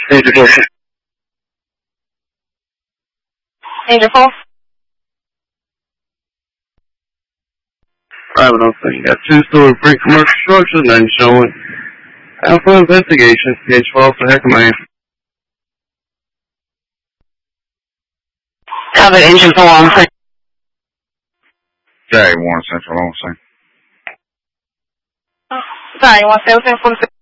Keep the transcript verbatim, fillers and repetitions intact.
Angel four. Angel four. Private on scene. Got two-story brick commercial structure, nothing showing. Alpha investigation. Page four for heck man. Covered engine four on scene. Sorry, one Central on scene. Sorry, one seven seven for the